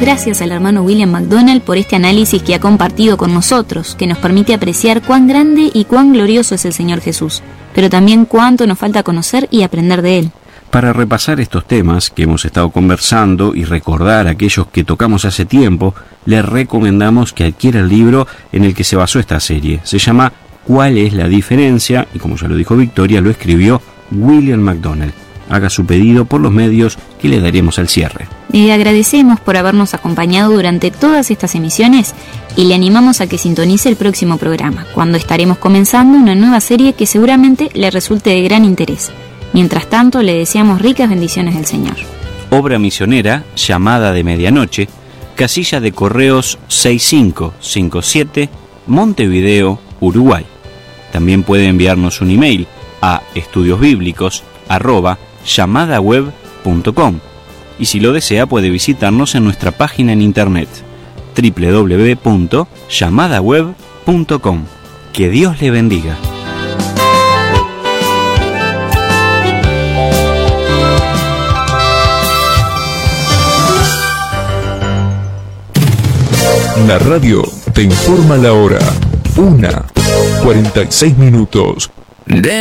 gracias al hermano William MacDonald por este análisis que ha compartido con nosotros, que nos permite apreciar cuán grande y cuán glorioso es el Señor Jesús, pero también cuánto nos falta conocer y aprender de Él. Para repasar estos temas que hemos estado conversando y recordar aquellos que tocamos hace tiempo, le recomendamos que adquiera el libro en el que se basó esta serie. Se llama ¿Cuál es la diferencia? Y como ya lo dijo Victoria, lo escribió William MacDonald. Haga su pedido por los medios que le daremos al cierre. Le agradecemos por habernos acompañado durante todas estas emisiones y le animamos a que sintonice el próximo programa, cuando estaremos comenzando una nueva serie que seguramente le resulte de gran interés. Mientras tanto, le deseamos ricas bendiciones del Señor. Obra misionera, Llamada de Medianoche, casilla de correos 6557, Montevideo, Uruguay. También puede enviarnos un email a estudiosbiblicos@llamadaweb.com y si lo desea puede visitarnos en nuestra página en internet www.llamadaweb.com. Que Dios le bendiga. La radio te informa la hora. 1:46.